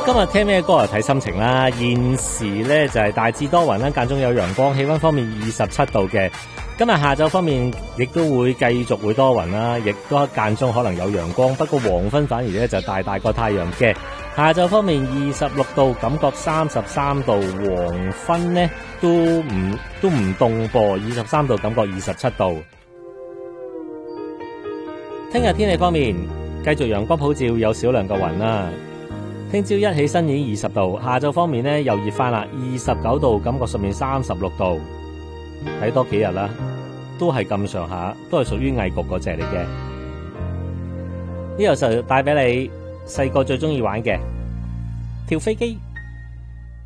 今日聽咩歌啊？睇心情啦。現時咧就係大致多雲啦，間中有陽光，氣溫方面27度嘅。今日下晝方面亦都會繼續會多雲啦，亦都間中可能有陽光，不過黃昏反而咧就大過太陽嘅。下晝方面26度，感覺33度，黃昏呢都唔凍噃，23度，感覺27度。聽日天氣方面，繼續陽光普照，有少量嘅雲啦。聽朝一起身已經20度，下晝方面呢又熱翻啦，29度，感覺上面36度。睇多幾日啦，都係咁上下，都係屬於翳焗嗰隻嚟嘅。呢度就帶俾你細個最中意玩嘅跳飛機。